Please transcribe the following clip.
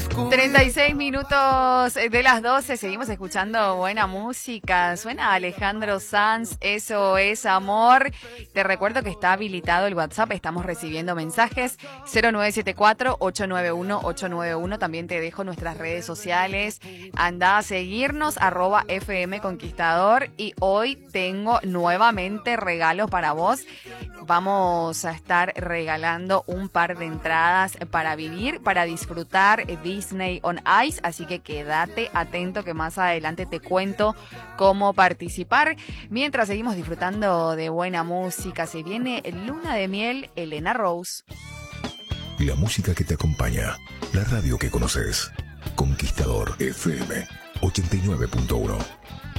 36 minutos de las 12, seguimos escuchando buena música. Suena Alejandro Sanz, Eso es Amor. Te recuerdo que está habilitado el WhatsApp, estamos recibiendo mensajes 0974-891-891. También te dejo nuestras redes sociales. Anda a seguirnos, @FM Conquistador. Y hoy tengo nuevamente regalos para vos. Vamos a estar regalando un par de entradas para vivir, para disfrutar Disney on Ice, así que quédate atento que más adelante te cuento cómo participar. Mientras seguimos disfrutando de buena música, se viene Luna de Miel, Elena Rose. La música que te acompaña, la radio que conoces. Conquistador FM 89.1.